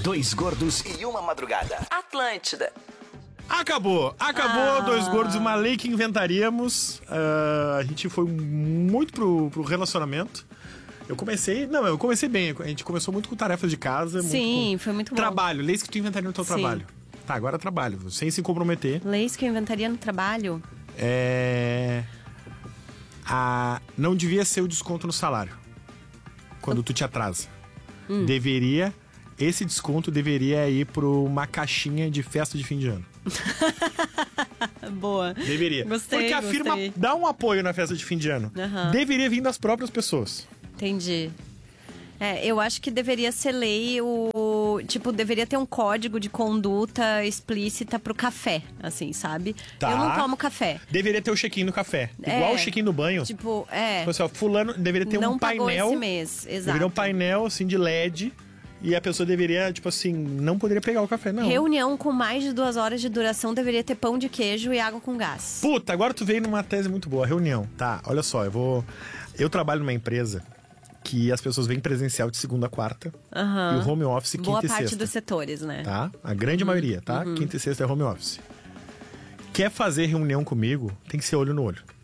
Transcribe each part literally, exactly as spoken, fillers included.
Dois gordos e uma madrugada. Atlântida. Acabou, acabou, Ah. Dois Gordos, uma lei que inventaríamos. Uh, a gente foi muito pro, pro relacionamento. Eu comecei, não, eu comecei bem. A gente começou muito com tarefas de casa. Sim, muito com foi muito bom. Trabalho, leis que tu inventaria no teu Sim. trabalho. Tá, agora trabalho, sem se comprometer. Leis que eu inventaria no trabalho? É. A... Não devia ser o desconto no salário quando tu te atrasa. Hum. Deveria. Esse desconto deveria ir para uma caixinha de festa de fim de ano. Boa. Deveria. Gostei, Porque a gostei. firma dá um apoio na festa de fim de ano. Aham. Deveria vir das próprias pessoas. Entendi. É, eu acho que deveria ser lei o... Tipo, deveria ter um código de conduta explícita pro café, assim, sabe? Tá. Eu não tomo café. Deveria ter o check-in no café. É. Igual o check-in no banho. Tipo, é... Tipo assim, ó, fulano deveria ter não um pagou painel. esse mês, exato. Deveria um painel, assim, de L E D. E a pessoa deveria, tipo assim, não poderia pegar o café, não. Reunião com mais de duas horas de duração deveria ter pão de queijo e água com gás. Puta, agora tu veio numa tese muito boa. Reunião. Tá, olha só, eu vou... Eu trabalho numa empresa que as pessoas vêm presencial de segunda a quarta. Aham. E o home office quinta Boa e parte sexta. dos setores, né? Tá? A grande maioria, tá? Uhum. Quinta e sexta é home office. Quer fazer reunião comigo, tem que ser olho no olho.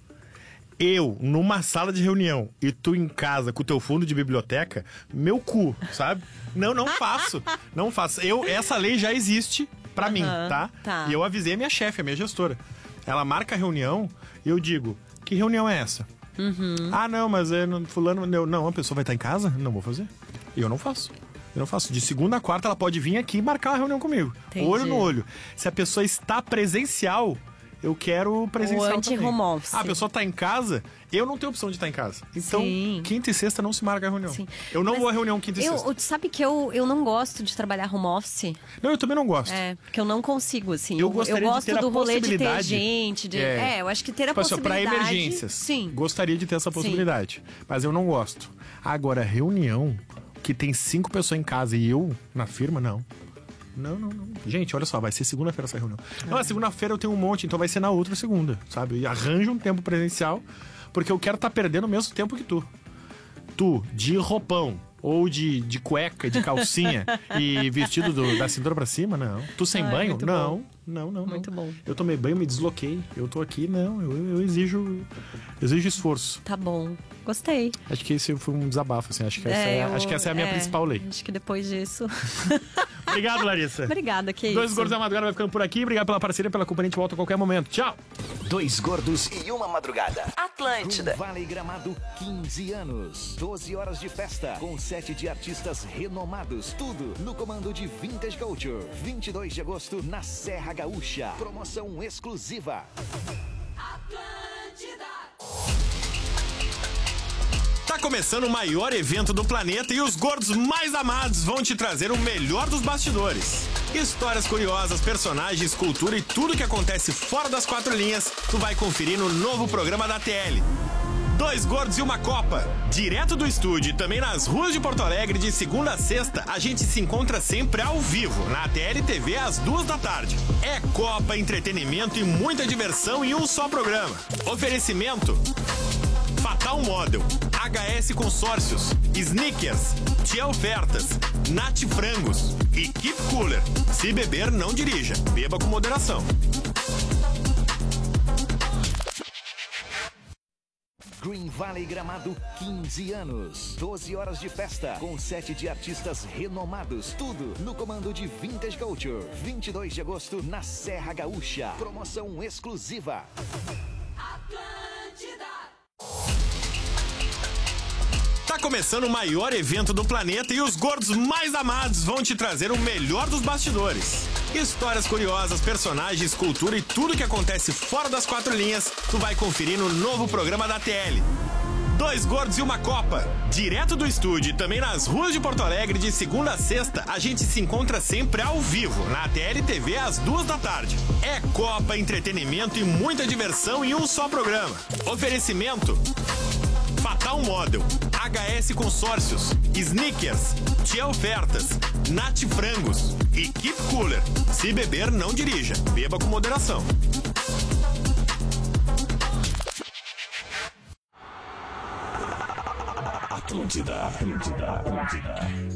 Eu, numa sala de reunião, e tu em casa com o teu fundo de biblioteca, meu cu, sabe? Não, não faço. Não faço. Eu, essa lei já existe pra Uhum, mim, tá? tá. E eu avisei a minha chefe, a minha gestora. Ela marca a reunião e eu digo, que reunião é essa? Uhum. Ah, não, mas é no- fulano... Não, não, a pessoa vai estar em casa? Não vou fazer. E eu não faço. Eu não faço. De segunda a quarta ela pode vir aqui e marcar uma reunião comigo. Entendi. Olho no olho. Se a pessoa está presencial, eu quero presencial O anti-home também. office. Ah, a pessoa tá em casa, eu não tenho opção de estar em casa. Então, Sim. quinta e sexta não se marca a reunião. Sim. Eu não Mas vou à reunião quinta e eu, sexta. Sabe que eu, eu não gosto de trabalhar home office? Não, eu também não gosto. É, porque eu não consigo, assim. Eu gostaria de gosto ter a do rolê de ter possibilidade. gente. De, É. é. eu acho que ter a Tipo assim, ó, pra possibilidade... emergências. Sim. Gostaria de ter essa possibilidade. Mas eu não gosto. Agora, reunião que tem cinco pessoas em casa e eu na firma, não. Não, não, não. Gente, olha só, vai ser segunda-feira essa reunião. Não, a segunda-feira eu tenho um monte, então vai ser na outra segunda, sabe? E arranja um tempo presencial, porque eu quero estar perdendo o mesmo tempo que tu. Tu, de roupão, ou de, de cueca, de calcinha e vestido do- da cintura pra cima, não. Tu sem Ai, banho? muito Não, bom. não, não, não. Muito bom. Eu tomei banho, me desloquei, eu tô aqui, não, eu, eu exijo, exijo esforço. Tá bom. Gostei. Acho que esse foi um desabafo, assim, acho que essa é, eu- acho que essa é a minha é, principal lei. Acho que depois disso... Obrigado, Larissa. Obrigada, que Dois isso. Gordos da Madrugada vai ficando por aqui. Obrigado pela parceria, pela companhia. A gente volta a qualquer momento. Tchau. Dois gordos e uma madrugada. Atlântida. Vale Gramado, quinze anos. doze horas de festa com sete de artistas renomados. Tudo no comando de Vintage Culture. vinte e dois de agosto na Serra Gaúcha. Promoção exclusiva. Tá começando o maior evento do planeta e os gordos mais amados vão te trazer o melhor dos bastidores. Histórias curiosas, personagens, cultura e tudo que acontece fora das quatro linhas, tu vai conferir no novo programa da T L. Dois Gordos e uma Copa. Direto do estúdio e também nas ruas de Porto Alegre, de segunda a sexta, a gente se encontra sempre ao vivo, na T L T V às duas da tarde. É Copa, entretenimento e muita diversão em um só programa. Oferecimento... Fatal Model, H S Consórcios, Snickers, Tia Ofertas, Nat Frangos e Keep Cooler. Se beber, não dirija. Beba com moderação. Green Valley Gramado, quinze anos. doze horas de festa com sete de artistas renomados. Tudo no comando de Vintage Culture. vinte e dois de agosto na Serra Gaúcha. Promoção exclusiva. Tá começando o maior evento do planeta e os gordos mais amados vão te trazer o melhor dos bastidores. Histórias curiosas, personagens, cultura e tudo que acontece fora das quatro linhas, tu vai conferir no novo programa da T L. Dois Gordos e uma Copa. Direto do estúdio e também nas ruas de Porto Alegre, de segunda a sexta, a gente se encontra sempre ao vivo, na T L T V às duas da tarde. É Copa, entretenimento e muita diversão em um só programa. Oferecimento... Fatal Model, H S Consórcios, Snickers, Tia Ofertas, Nat Frangos e Keep Cooler. Se beber, não dirija. Beba com moderação. Atlântida, Atlântida, Atlântida.